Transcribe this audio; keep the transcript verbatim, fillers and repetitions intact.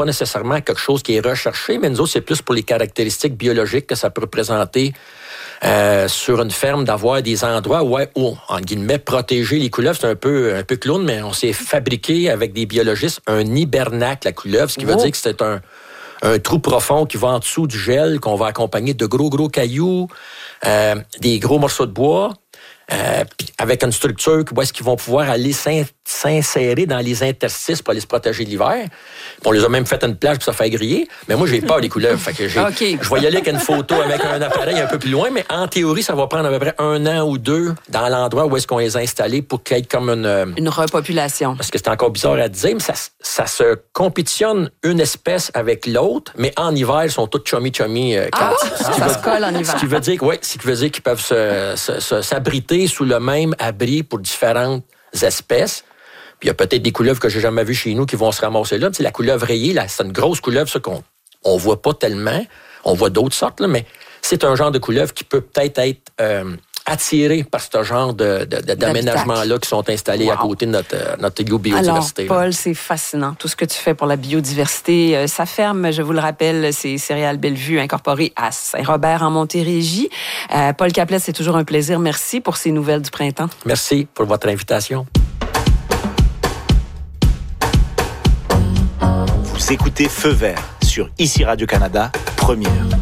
pas nécessairement quelque chose qui est recherché, mais nous autres, c'est plus pour les caractéristiques biologiques que ça peut représenter euh, sur une ferme, d'avoir des endroits où, où, en guillemets, protéger les couleuvres. C'est un peu, un peu clown, mais on s'est fabriqué avec des biologistes un hibernacle à couleuvre, ce qui oh. veut dire que c'est un, un trou profond qui va en dessous du gel, qu'on va accompagner de gros, gros cailloux, euh, des gros morceaux de bois. Euh, avec une structure où est-ce qu'ils vont pouvoir aller s'in- s'insérer dans les interstices pour aller se protéger de l'hiver. Puis on les a même fait une plage pour se faire griller. Mais moi, j'ai peur des couleuvres. Fait que j'ai, okay. Je vais y aller avec une photo avec un appareil un peu plus loin, mais en théorie, ça va prendre à peu près un an ou deux dans l'endroit où est-ce qu'on les a installés pour qu'il y ait comme une... Une repopulation. Parce que c'est encore bizarre à dire, mais ça, ça se compétitionne une espèce avec l'autre, mais en hiver, ils sont tous chummy-chummy. Euh, ah, ça veut, se colle en hiver. Ce qui veut dire, ouais, ce qui veut dire qu'ils peuvent se, se, se, s'abriter sous le même abri pour différentes espèces. Puis il y a peut-être des couleuvres que j'ai jamais vues chez nous qui vont se ramasser là. Tu sais, la couleuvre rayée, là, c'est une grosse couleuvre, ça qu'on on voit pas tellement. On voit d'autres sortes, là, mais c'est un genre de couleuvre qui peut peut-être être euh, attiré par ce genre de, de, de, d'aménagements-là qui sont installés wow. à côté de notre, notre biodiversité. Alors, Paul, là. C'est fascinant. Tout ce que tu fais pour la biodiversité. Euh, sa ferme, je vous le rappelle, c'est Céréales Bellevue, incorporée à Saint-Robert, en Montérégie. Euh, Paul Caplette, c'est toujours un plaisir. Merci pour ces nouvelles du printemps. Merci pour votre invitation. Vous écoutez Feu vert sur Ici Radio-Canada, première.